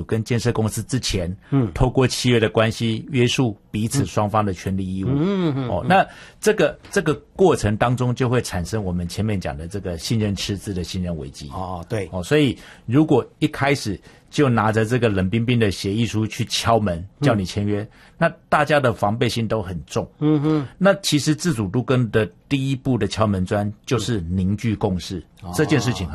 跟建设公司之前，透过契约的关系约束彼此双方的权利义务。那这个过程当中就会产生我们前面讲的这个信任赤字的信任危机。 对。 所以如果一开始就拿着这个冷冰冰的协议书去敲门叫你签约，那大家的防备心都很重。那其实自主都更的第一步的敲门砖就是凝聚共识，这件事情很